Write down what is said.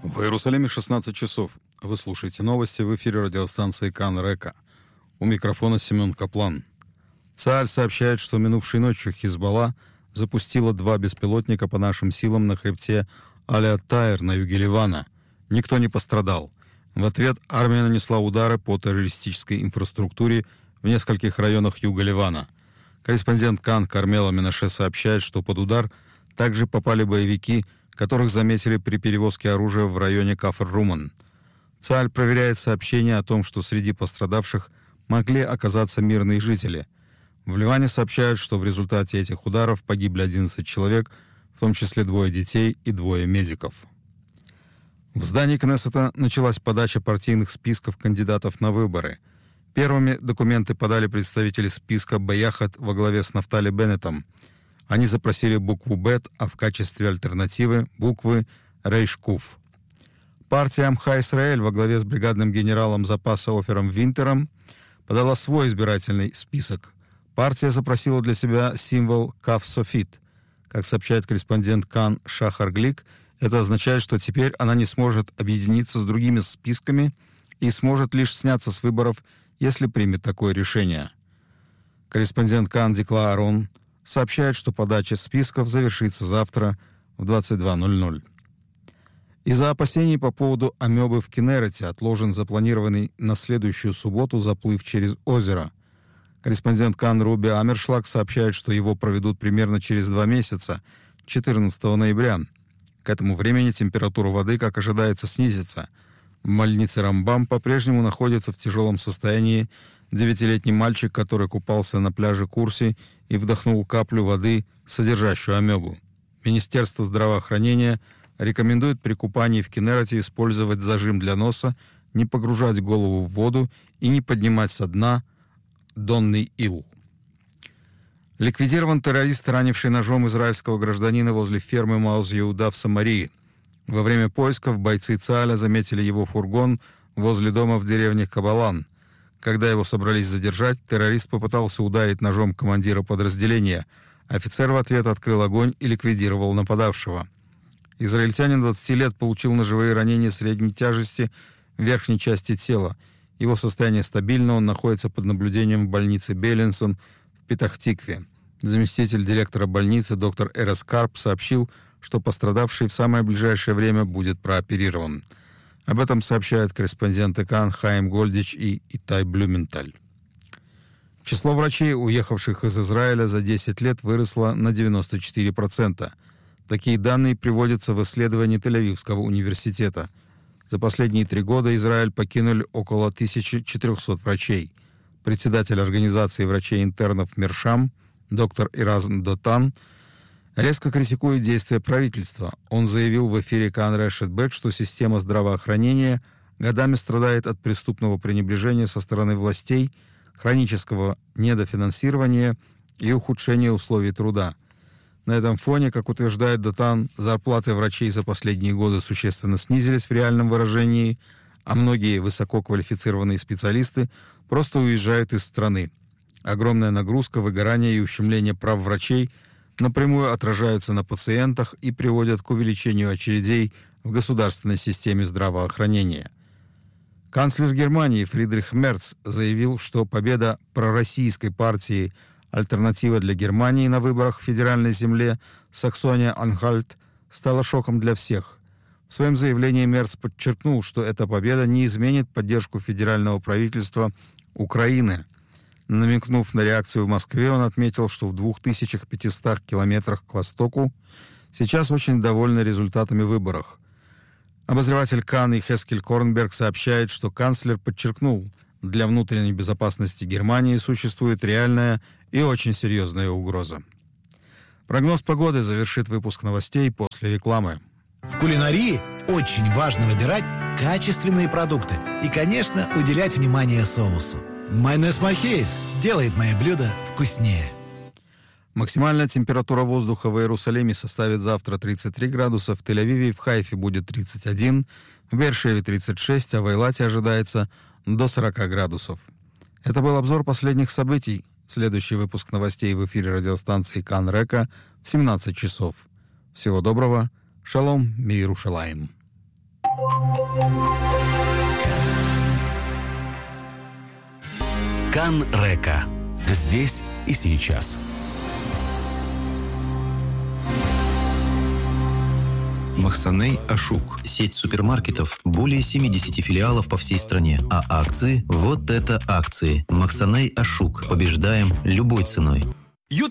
В Иерусалиме 16 часов. Вы слушаете новости в эфире радиостанции Кан Река. У микрофона Семен Каплан. ЦААЛЬ сообщает, что минувшей ночью Хизбалла запустила 2 беспилотника по нашим силам на хребте Аль-Тайр на юге Ливана. Никто не пострадал. В ответ армия нанесла удары по террористической инфраструктуре в нескольких районах юга Ливана. Корреспондент Кан Кармела Менаше сообщает, что под удар также попали боевики, которых заметили при перевозке оружия в районе Кафр-Руман. ЦААЛЬ проверяет сообщения о том, что среди пострадавших могли оказаться мирные жители. В Ливане сообщают, что в результате этих ударов погибли 11 человек, в том числе 2 детей и 2 медиков. В здании Кнессета началась подача партийных списков кандидатов на выборы. Первыми документы подали представители списка «Баяхат» во главе с Нафтали Беннетом. Они запросили букву «Бет», а в качестве альтернативы буквы «Рейш Куф». Партия Амха Исраэль во главе с бригадным генералом запаса Офером Винтером подала свой избирательный список. Партия запросила для себя символ «Каф Софит». Как сообщает корреспондент Кан Шахар Глик, это означает, что теперь она не сможет объединиться с другими списками и сможет лишь сняться с выборов, если примет такое решение. Корреспондент Кан Дикла Арон сообщает, что подача списков завершится завтра в 22:00. Из-за опасений по поводу амебы в Кеннерете отложен запланированный на следующую субботу заплыв через озеро. Корреспондент Кан Руби Амершлаг сообщает, что его проведут примерно через 2 месяца, 14 ноября. К этому времени температура воды, как ожидается, снизится. В больнице Рамбам по-прежнему находится в тяжелом состоянии 9-летний мальчик, который купался на пляже Курси и вдохнул каплю воды, содержащую амебу. Министерство здравоохранения рекомендует при купании в Кеннерете использовать зажим для носа, не погружать голову в воду и не поднимать со дна донный ил. Ликвидирован террорист, ранивший ножом израильского гражданина возле фермы Маоз-Еуда в Самарии. Во время поисков бойцы ЦААЛя заметили его фургон возле дома в деревне Кабалан. Когда его собрались задержать, террорист попытался ударить ножом командира подразделения. Офицер в ответ открыл огонь и ликвидировал нападавшего. Израильтянин 20 лет получил ножевые ранения средней тяжести в верхней части тела. Его состояние стабильно, он находится под наблюдением в больнице Беллинсон в Петах-Тикве. Заместитель директора больницы доктор Эрес Карп сообщил, что пострадавший в самое ближайшее время будет прооперирован. Об этом сообщают корреспонденты Кан Хаим Гольдич и Итай Блюменталь. Число врачей, уехавших из Израиля за 10 лет, выросло на 94%. Такие данные приводятся в исследовании Тель-Авивского университета. За последние 3 года Израиль покинули около 1400 врачей. Председатель организации врачей-интернов Мершам, доктор Иразн Дотан, резко критикует действия правительства. Он заявил в эфире Кан Решет Бет, что система здравоохранения годами страдает от преступного пренебрежения со стороны властей, хронического недофинансирования и ухудшения условий труда. На этом фоне, как утверждает Дотан, зарплаты врачей за последние годы существенно снизились в реальном выражении, а многие высококвалифицированные специалисты просто уезжают из страны. Огромная нагрузка, выгорание и ущемление прав врачей напрямую отражаются на пациентах и приводят к увеличению очередей в государственной системе здравоохранения. Канцлер Германии Фридрих Мерц заявил, что победа пророссийской партии «Альтернатива для Германии» на выборах в федеральной земле Саксония-Анхальт стала шоком для всех. В своем заявлении Мерц подчеркнул, что эта победа не изменит поддержку федерального правительства Украины. Намекнув на реакцию в Москве, он отметил, что в 2500 километрах к востоку сейчас очень довольны результатами выборов. Обозреватель Кан Хескель Корнберг сообщает, что канцлер подчеркнул, для внутренней безопасности Германии существует реальная и очень серьезная угроза. Прогноз погоды завершит выпуск новостей после рекламы. В кулинарии очень важно выбирать качественные продукты и, конечно, уделять внимание соусу. Майонез Махеев делает мои блюда вкуснее. Максимальная температура воздуха в Иерусалиме составит завтра 33 градуса, в Тель-Авиве и в Хайфе будет 31, в Беэр-Шеве 36, а в Эйлате ожидается до 40 градусов. Это был обзор последних событий. Следующий выпуск новостей в эфире радиостанции Кан Река в 17 часов. Всего доброго. Шалом, Миирушалаим. Канрека. Здесь и сейчас. Махсаней Ашук. Сеть супермаркетов. Более 70 филиалов по всей стране. А акции? Вот это акции. Махсаней Ашук. Побеждаем любой ценой.